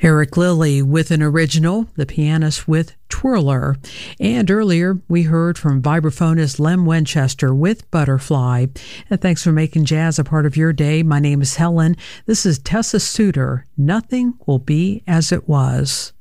Eric Lilly with an original, The Pianist with Twirler. And earlier, we heard from vibraphonist Lem Winchester with Butterfly. And thanks for making jazz a part of your day. My name is Helen. This is Tessa Suter. Nothing will be as it was.